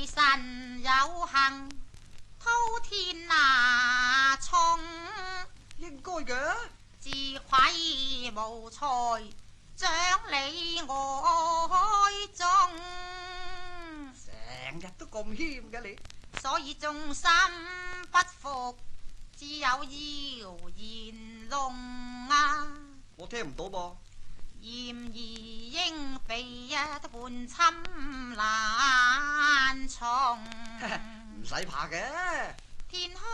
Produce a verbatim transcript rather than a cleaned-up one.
為神有幸，滔天拿重， 應該嘅。 自愧無才，獎你愛中。 成日都咁謙嘅你， 所以眾心不服，只有謠言弄啊！ 我聽唔到噃。 嫌疑應被一半侵難從， 唔使怕嘅。 天空